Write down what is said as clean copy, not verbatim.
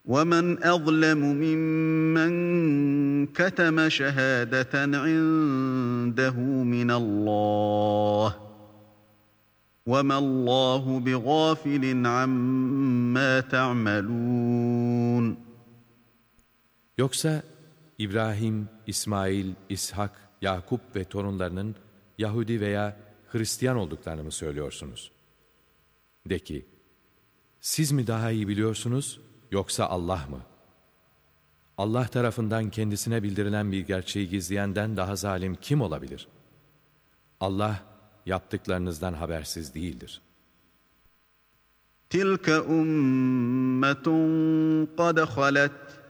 وَمَنْ أَظْلَمُ مِمَّنْ كَتَمَ شَهَادَةً عِنْدَهُ مِنَ اللّٰهِ وَمَا اللّٰهُ بِغَافِلٍ عَمَّا تَعْمَلُونَ. Yoksa İbrahim, İsmail, İshak, Yakup ve torunlarının Yahudi veya Hristiyan olduklarını mı söylüyorsunuz? De ki, siz mi daha iyi biliyorsunuz, yoksa Allah mı? Allah tarafından kendisine bildirilen bir gerçeği gizleyenden daha zalim kim olabilir? Allah, yaptıklarınızdan habersiz değildir. تِلْكَ أُمَّةٌ قَدْ خَلَتْ